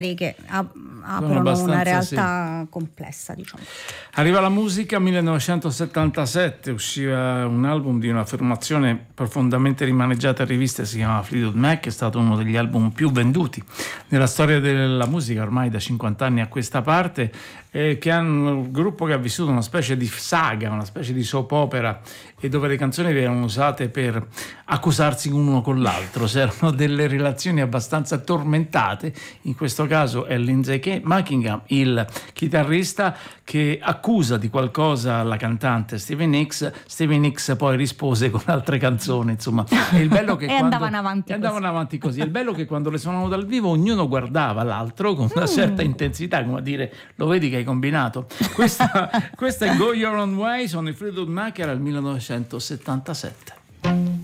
che aprono una realtà complessa, diciamo. Arriva la musica. 1977 usciva un album di una formazione profondamente rimaneggiata e rivista, si chiama Fleetwood Mac, è stato uno degli album più venduti nella storia della musica ormai da 50 anni a questa parte, che hanno un gruppo che ha vissuto una specie di saga, una specie di soap opera, e dove le canzoni venivano usate per accusarsi uno con l'altro. C'erano delle relazioni abbastanza tormentate. In questo caso è Lindsey Buckingham, il chitarrista, che accusa di qualcosa la cantante Stevie Nicks poi rispose con altre canzoni, insomma. E il bello che andavano avanti così. Il bello che quando le suonavano dal vivo ognuno guardava l'altro con una certa intensità, come a dire: lo vedi che hai combinato? Questa è Go Your Own Way, sono i Fleetwood Mac, era il 1977.